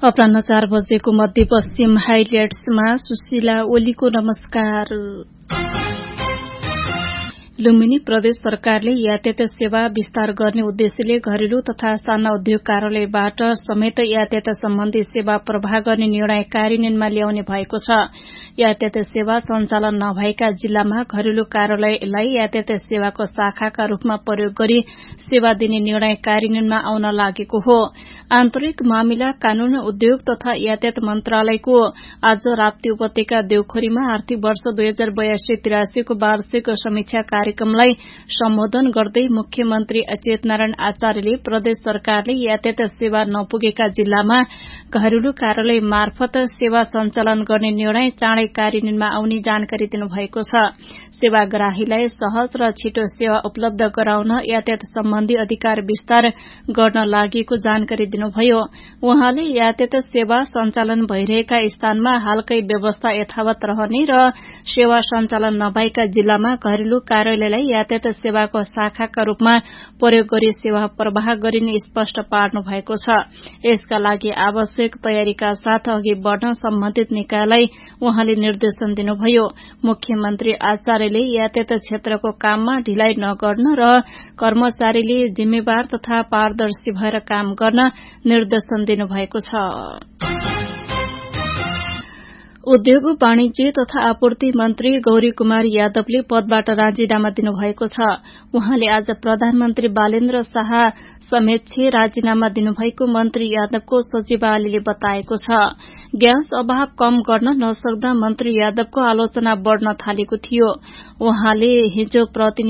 अपराह्न 4 बजेको मध्यपश्चिम हाइलाइट्समा सुशीला ओलीको नमस्कार। लुम्बिनी प्रदेश सरकारले यातायात सेवा विस्तार गर्ने उद्देश्यले घरेलु तथा साना उद्योग कार्यालयबाट समेत यातायात सम्बन्धी सेवा प्रवाह गर्ने निर्णय कार्यान्वयनमा ल्याउने भएको छ। यातायात सेवा सञ्चालन नभएका जिल्लामा घरेलु कार्यालयलाई यातायात सेवाको शाखाका रूपमा प्रयोग गरी सेवा दिने निर्णय कार्यान्वयनमा आउन लागेको हो। आन्तरिक मामिला कानून उद्योग तथा यातायात मन्त्रालयको आज राप्ती उपत्यका देउखोरीमा आर्थिक वर्ष 2082-83 को वार्षिक समीक्षा कार्यक्रमलाई सम्बोधन गर्दै मुख्यमन्त्री चेतनारायण आचार्यले प्रदेश सरकारले यातायात सेवा नपुगेका जिल्लामा घरेलु कार्यालय मार्फत सेवा सञ्चालन गर्ने निर्णय चाँडै कार्यान्वयनमा आउने जानकारी दिनुभएको छ। सेवाग्राहीलाई सहज र छिटो सेवा उपलब्ध गराउन यातायात सम्बन्धी अधिकार विस्तार गर्न लागेको जानकारी दिनुभयो। उहाँले यातायात सेवा सञ्चालन भइरहेका स्थानमा हालकै व्यवस्था यथावत रहने र सेवा सञ्चालन नभएका जिल्लामा घरेलु कार्यालयलाई यातायात सेवाको शाखाका रूपमा प्रयोग गरी सेवा प्रवाह गरिने स्पष्ट पार्नु भएको छ। यसका लागि आवश्यक तयारीका साथ अघि बढ़न सम्बन्धित निकायलाई उहाँले निर्देशन दिनुभयो। मुख्यमन्त्री आचार्यले यातायात क्षेत्रको काममा ढिलाइ नगर्न र कर्मचारीले जिम्मेवार तथा पारदर्शी भएर काम गर्न निर्देशन दिनुभएको छ। उद्योग वाणिज्य तथा आपूर्ति मन्त्री गौरी कुमार यादवले पदबाट राजीनामा दिनुभएको छ। उहाँले आज प्रधानमन्त्री बालेन्द्र शाह समेत राजीनामा दिनुभएको मन्त्री यादवको सचिवालयले बताएको छ। ग्यास अभाव कम गर्न नसक्दा मन्त्री यादवको आलोचना बढ़न थालेको थियो। उहाँले हिजो